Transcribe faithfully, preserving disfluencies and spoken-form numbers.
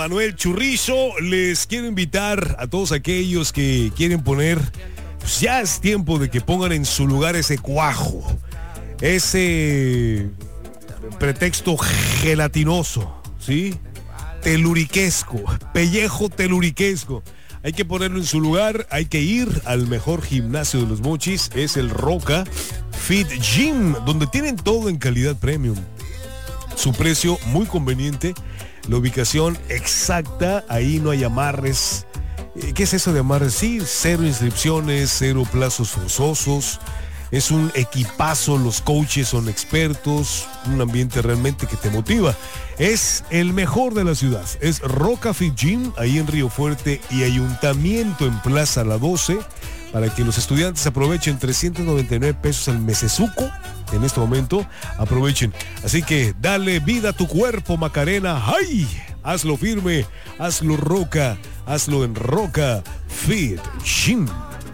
Manuel Churrizo, les quiero invitar a todos aquellos que quieren poner, pues ya es tiempo de que pongan en su lugar ese cuajo, ese pretexto gelatinoso, ¿sí? Teluriquesco, pellejo teluriquesco. Hay que ponerlo en su lugar, hay que ir al mejor gimnasio de los Mochis, es el Roca Fit Gym, donde tienen todo en calidad premium. Su precio muy conveniente, la ubicación exacta, ahí no hay amarres. ¿Qué es eso de amarres? Sí, cero inscripciones, cero plazos forzosos. Es un equipazo, los coaches son expertos, un ambiente realmente que te motiva. Es el mejor de la ciudad, es Roca Fit Gym, ahí en Río Fuerte y Ayuntamiento en Plaza La doce, para que los estudiantes aprovechen trescientos noventa y nueve pesos al mesesuco. En este momento, aprovechen. Así que dale vida a tu cuerpo, Macarena. ¡Ay! Hazlo firme, hazlo Roca, hazlo en Roca Fit Gym.